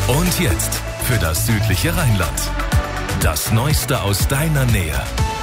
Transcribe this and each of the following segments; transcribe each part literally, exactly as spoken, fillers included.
Und jetzt für das südliche Rheinland. Das Neueste aus deiner Nähe.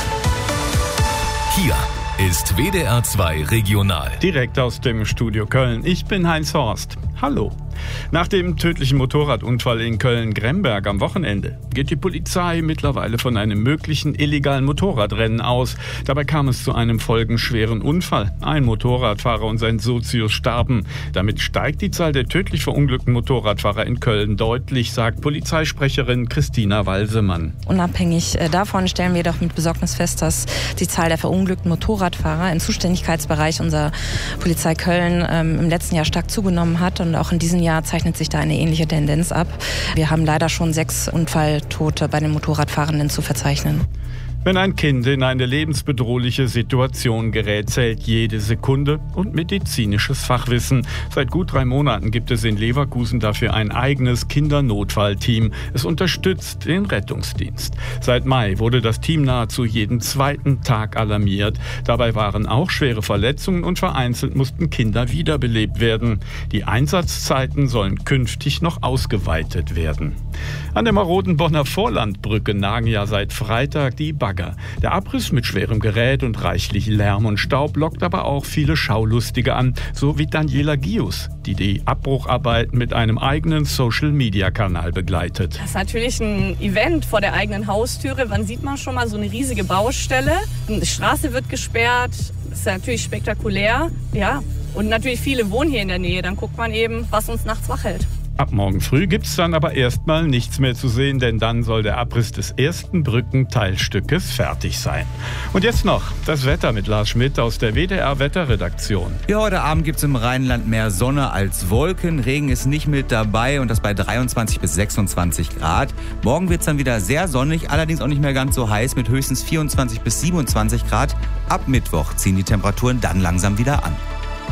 Hier ist W D R zwei Regional. Direkt aus dem Studio Köln. Ich bin Heinz Horst. Hallo. Nach dem tödlichen Motorradunfall in Köln-Gremberg am Wochenende geht die Polizei mittlerweile von einem möglichen illegalen Motorradrennen aus. Dabei kam es zu einem folgenschweren Unfall. Ein Motorradfahrer und sein Sozius starben. Damit steigt die Zahl der tödlich verunglückten Motorradfahrer in Köln deutlich, sagt Polizeisprecherin Christina Walsemann. Unabhängig davon stellen wir doch mit Besorgnis fest, dass die Zahl der verunglückten Motorradfahrer im Zuständigkeitsbereich unserer Polizei Köln ähm, im letzten Jahr stark zugenommen hat, und auch in diesem Jahr zeichnet sich da eine ähnliche Tendenz ab. Wir haben leider schon sechs Unfalltote bei den Motorradfahrenden zu verzeichnen. Wenn ein Kind in eine lebensbedrohliche Situation gerät, zählt jede Sekunde und medizinisches Fachwissen. Seit gut drei Monaten gibt es in Leverkusen dafür ein eigenes Kindernotfallteam. Es unterstützt den Rettungsdienst. Seit Mai wurde das Team nahezu jeden zweiten Tag alarmiert. Dabei waren auch schwere Verletzungen und vereinzelt mussten Kinder wiederbelebt werden. Die Einsatzzeiten sollen künftig noch ausgeweitet werden. An der maroden Bonner Vorlandbrücke nagen ja seit Freitag die Bagger. Der Abriss mit schwerem Gerät und reichlich Lärm und Staub lockt aber auch viele Schaulustige an, so wie Daniela Gius, die die Abbrucharbeiten mit einem eigenen Social-Media-Kanal begleitet. Das ist natürlich ein Event vor der eigenen Haustüre. Wann sieht man schon mal so eine riesige Baustelle? Die Straße wird gesperrt, das ist natürlich spektakulär. Ja. Und natürlich viele wohnen hier in der Nähe. Dann guckt man eben, was uns nachts wach hält. Ab morgen früh gibt's dann aber erstmal nichts mehr zu sehen, denn dann soll der Abriss des ersten Brückenteilstückes fertig sein. Und jetzt noch das Wetter mit Lars Schmidt aus der W D R-Wetterredaktion. Ja, heute Abend gibt's im Rheinland mehr Sonne als Wolken. Regen ist nicht mit dabei und das bei dreiundzwanzig bis sechsundzwanzig Grad. Morgen wird's dann wieder sehr sonnig, allerdings auch nicht mehr ganz so heiß mit höchstens vierundzwanzig bis siebenundzwanzig Grad. Ab Mittwoch ziehen die Temperaturen dann langsam wieder an.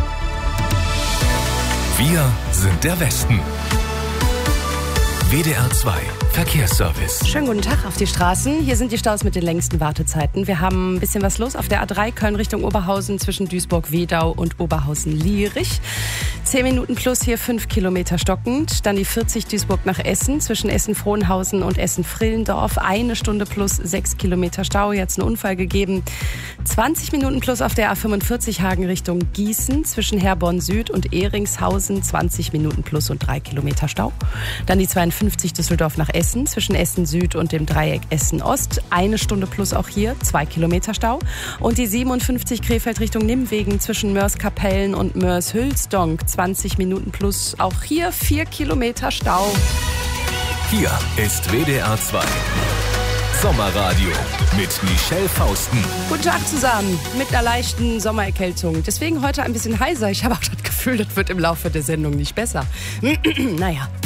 Wir sind der Westen. W D R zwei Verkehrsservice. Schönen guten Tag auf die Straßen. Hier sind die Staus mit den längsten Wartezeiten. Wir haben ein bisschen was los auf der A drei Köln Richtung Oberhausen zwischen Duisburg-Wedau und Oberhausen-Lierich. Zehn Minuten plus hier fünf Kilometer stockend. Dann die vierzig Duisburg nach Essen zwischen Essen-Frohnhausen und Essen-Frillendorf. Eine Stunde plus sechs Kilometer Stau. Jetzt einen Unfall gegeben. zwanzig Minuten plus auf der A fünfundvierzig Hagen Richtung Gießen zwischen Herborn Süd und Ehringshausen. zwanzig Minuten plus und drei Kilometer Stau. Dann die zweiundfünfzig Düsseldorf nach Essen zwischen Essen Süd und dem Dreieck Essen Ost. Eine Stunde plus auch hier, zwei Kilometer Stau. Und die siebenundfünfzig Krefeld Richtung Nimwegen zwischen Mörs-Kapellen und Mörs-Hülsdonk. zwanzig Minuten plus auch hier, vier Kilometer Stau. Hier ist W D R zwei Sommerradio mit Michelle Fausten. Guten Tag zusammen, mit einer leichten Sommererkältung. Deswegen heute ein bisschen heiser. Ich habe auch das Gefühl, das wird im Laufe der Sendung nicht besser. Naja.